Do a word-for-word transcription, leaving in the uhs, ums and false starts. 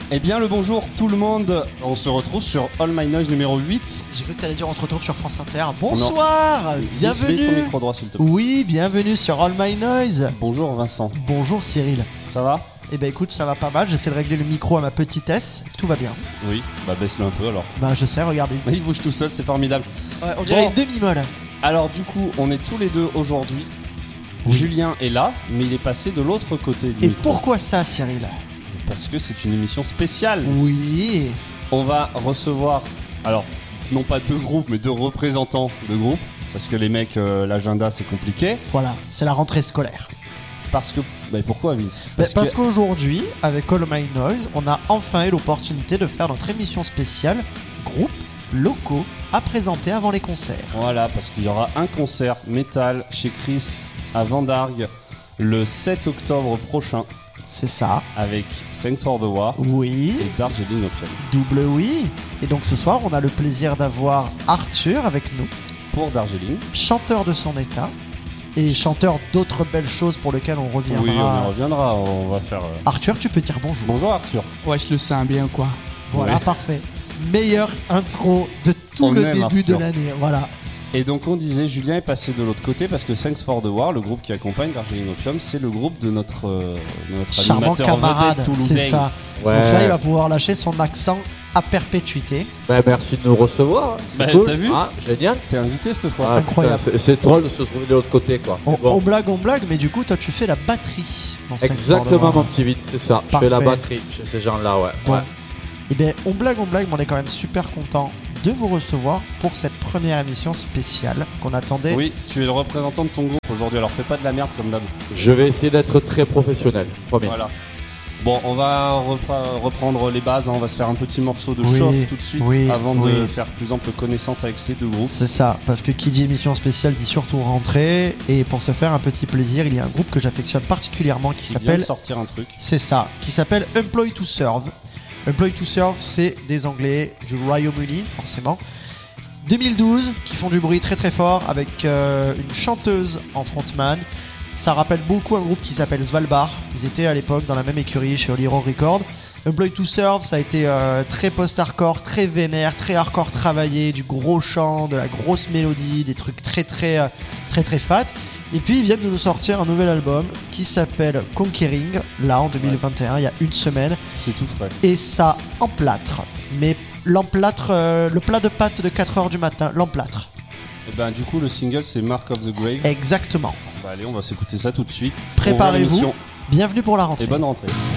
Eh bien le bonjour tout le monde, on se retrouve sur All My Noise numéro huit. J'ai cru que t'allais dire on se retrouve sur France Inter. Bonsoir, non. bienvenue. Mets ton micro droit s'il te plaît. Oui, bienvenue sur All My Noise. Bonjour Vincent. Bonjour Cyril. Ça va? Eh ben écoute, ça va pas mal, j'essaie de régler le micro à ma petitesse, tout va bien. Oui, bah baisse-le un peu alors. Bah je sais, regardez. Il bouge tout seul, c'est formidable. Ouais, on dirait bon. une demi-molle. Alors du coup, on est tous les deux aujourd'hui. Oui. Julien est là, mais il est passé de l'autre côté du Et micro. pourquoi ça Cyril? Parce que c'est une émission spéciale. Oui. On va recevoir, alors, non pas deux groupes, mais deux représentants de groupes. Parce que les mecs, euh, l'agenda c'est compliqué. Voilà, c'est la rentrée scolaire. Parce que, bah pourquoi Vince? Parce, Parce, parce que... qu'aujourd'hui, avec All My Noise, on a enfin eu l'opportunité de faire notre émission spéciale groupes locaux à présenter avant les concerts. Voilà, parce qu'il y aura un concert métal chez Chris à Vendargues le sept octobre prochain. C'est ça. Avec Thanks for the War. Oui. Et Darjeeling Opium. Double oui. Et donc ce soir, on a le plaisir d'avoir Arthur avec nous. Pour Darjeeling. Chanteur de son état. Et chanteur d'autres belles choses pour lesquelles on reviendra. Oui, on y reviendra. On va faire. Euh... Arthur, tu peux dire bonjour. Bonjour Arthur. Ouais, je le sens bien quoi. Voilà, ouais. Parfait. Meilleure intro de tout on le aime début Arthur. de l'année. Voilà. Et donc on disait, Julien est passé de l'autre côté parce que Thanks for the War, le groupe qui accompagne Darjeeling Opium, c'est le groupe de notre, euh, de notre charmant animateur camarade, vedette toulousain. c'est ça. Ouais. Donc là, il va pouvoir lâcher son accent à perpétuité. Bah, merci de nous recevoir. C'est bah, cool. T'as vu? Ah, génial. T'es invité cette fois. Ah, Incroyable. putain, c'est, c'est drôle de se trouver de l'autre côté, quoi. On, Bon. on blague, on blague, mais du coup, toi, tu fais la batterie. Dans Exactement, mon petit vite, c'est ça. Parfait. Je fais la batterie chez ces gens-là, ouais. Bon. ouais. Eh bien, on blague, on blague, mais on est quand même super content de vous recevoir pour cette première émission spéciale qu'on attendait. Oui, tu es le représentant de ton groupe aujourd'hui, alors fais pas de la merde comme d'hab. Je vais essayer d'être très professionnel, promis. Voilà. Bon, on va repre- reprendre les bases, hein. On va se faire un petit morceau de Oui, chauffe tout de suite oui, avant oui. de faire plus ample connaissance avec ces deux groupes. C'est ça, parce que qui dit émission spéciale dit surtout rentrée. Et pour se faire un petit plaisir, il y a un groupe que j'affectionne particulièrement qui Qui vient s'appelle. de sortir un truc. C'est ça, qui s'appelle Employ to Serve. Employ to Serve, c'est des Anglais du Royaume-Uni, forcément. deux mille douze, qui font du bruit très très fort avec euh, une chanteuse en frontman. Ça rappelle beaucoup un groupe qui s'appelle Svalbard. Ils étaient à l'époque dans la même écurie chez Holy Roll Records. Employ to Serve, ça a été euh, très post-hardcore, très vénère, très hardcore travaillé, du gros chant, de la grosse mélodie, des trucs très très euh, très très fat. Et puis ils viennent de nous sortir un nouvel album qui s'appelle Conquering, là en deux mille vingt et un, ouais. Il y a une semaine. C'est tout frais. Et ça emplâtre. Mais l'emplâtre, euh, le plat de pâtes de quatre heures du matin, l'emplâtre. Et ben du coup le single c'est Mark of the Grave. Exactement. Bah allez, on va s'écouter ça tout de suite. Préparez-vous. Bienvenue pour la rentrée. Et bonne rentrée.